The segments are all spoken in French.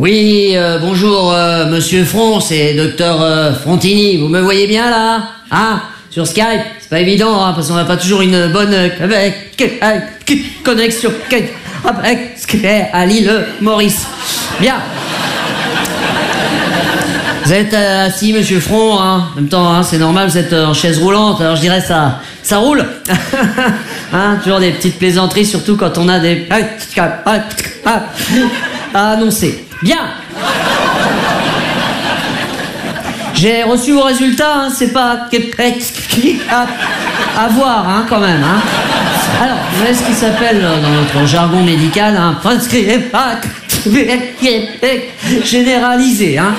Oui, bonjour, monsieur Front, c'est docteur Frontini. Vous me voyez bien, là? Hein? Sur Skype? C'est pas évident, hein, parce qu'on n'a pas toujours une bonne connexion à l'île Maurice. Bien. Vous êtes assis, monsieur Front, hein. En même temps, hein, c'est normal, vous êtes en chaise roulante, alors je dirais ça roule. Hein, toujours des petites plaisanteries, surtout quand on a des à annoncer. Bien. J'ai reçu vos résultats, hein, c'est pas à voir, hein, quand même, hein. Alors, vous voyez ce qui s'appelle dans notre jargon médical, hein, généralisé, hein.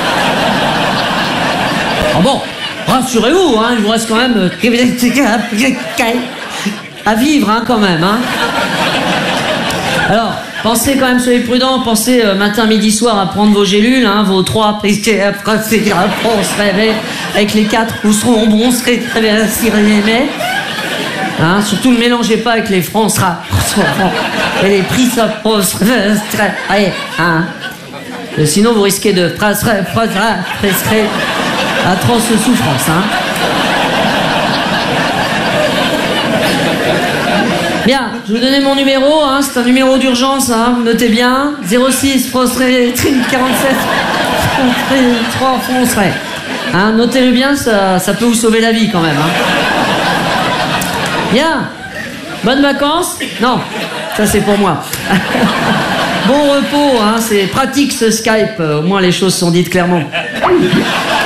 Ah bon, rassurez-vous, hein, il vous reste quand même à vivre, hein, quand même, hein. Alors, pensez quand même, soyez prudents, pensez matin, midi, soir à prendre vos gélules, hein, vos 3 prises, on se réveille, avec les 4, vous seront bons, serez très bien, hein, surtout ne mélangez pas avec les francs, et les prix, ça allez, hein. Sinon vous risquez de atroce souffrance, hein. Bien, je vais vous donner mon numéro, hein, c'est un numéro d'urgence, hein, notez bien, 06 47 3 foncerait. Hein, notez-le bien, ça peut vous sauver la vie quand même, hein. Bien, bonnes vacances? Non, ça c'est pour moi. Bon repos, hein, c'est pratique ce Skype, au moins les choses sont dites clairement.